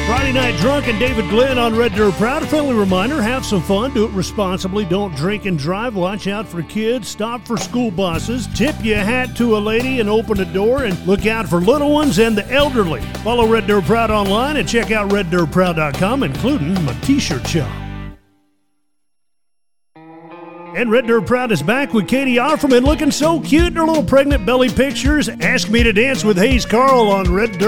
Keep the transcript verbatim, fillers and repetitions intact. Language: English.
Friday Night Drunk and David Glenn on Red Dirt Proud. A friendly reminder, have some fun, do it responsibly, don't drink and drive, watch out for kids, stop for school buses, tip your hat to a lady and open a door, and look out for little ones and the elderly. Follow Red Dirt Proud online and check out red dirt proud dot com, including my t-shirt shop. And Red Dirt Proud is back with Katie Offerman looking so cute in her little pregnant belly pictures. Ask Me to Dance with Hayes Carl on Red Dirt.